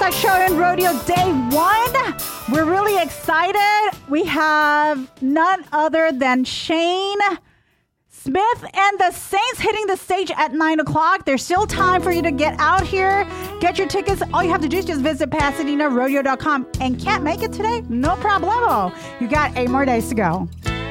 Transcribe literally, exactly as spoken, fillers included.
Fireside Show and Rodeo Day One. We're really excited. We have none other than Shane Smith and the Saints hitting the stage at nine o'clock. There's still time for you to get out here. Get your tickets. All you have to do is just visit Pasadena Rodeo dot com. And can't make it today? No problemo. You got eight more days to go.